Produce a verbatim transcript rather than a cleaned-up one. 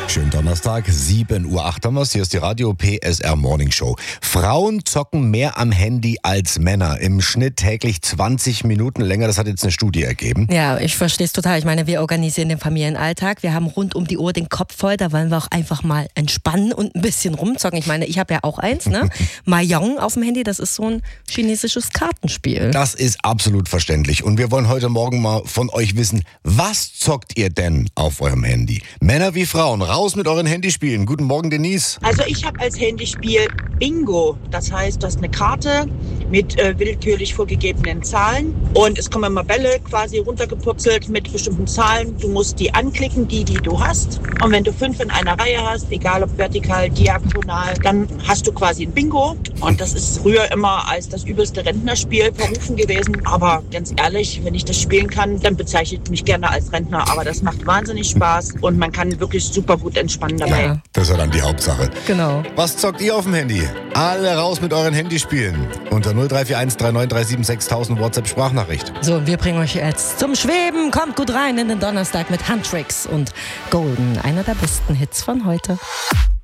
Schönen Donnerstag, sieben Uhr acht haben wir's. Hier ist die Radio P S R Morning Show. Frauen zocken mehr am Handy als Männer. Im Schnitt täglich zwanzig Minuten länger. Das hat jetzt eine Studie ergeben. Ja, ich verstehe es total. Ich meine, wir organisieren den Familienalltag. Wir haben rund um die Uhr den Kopf voll. Da wollen wir auch einfach mal entspannen und ein bisschen rumzocken. Ich meine, ich habe ja auch eins, ne? Mahjong auf dem Handy, das ist so ein chinesisches Kartenspiel. Das ist absolut verständlich. Und wir wollen heute Morgen mal von euch wissen, was zockt ihr denn auf eurem Handy? Männer wie Frauen, raus mit euren Handyspielen. Guten Morgen, Denise. Also ich habe als Handyspiel Bingo. Das heißt, du hast eine Karte mit äh, willkürlich vorgegebenen Zahlen und es kommen immer Bälle quasi runtergepurzelt mit bestimmten Zahlen. Du musst die anklicken, die, die du hast. Und wenn du fünf in einer Reihe hast, egal ob vertikal, diagonal, dann hast du quasi ein Bingo. Und das ist früher immer als das übelste Rentnerspiel verrufen gewesen. Aber ganz ehrlich, wenn ich das spielen kann, dann bezeichne ich mich gerne als Rentner. Aber das macht wahnsinnig Spaß und man kann wirklich super gut entspannen dabei. Ja. Das ist ja dann die Hauptsache. Genau. Was zockt ihr auf dem Handy? Alle raus mit euren Handyspielen. Unter null drei vier eins drei neun drei sieben sechstausend WhatsApp-Sprachnachricht. So, wir bringen euch jetzt zum Schweben. Kommt gut rein in den Donnerstag mit Handtricks und Golden. Einer der besten Hits von heute.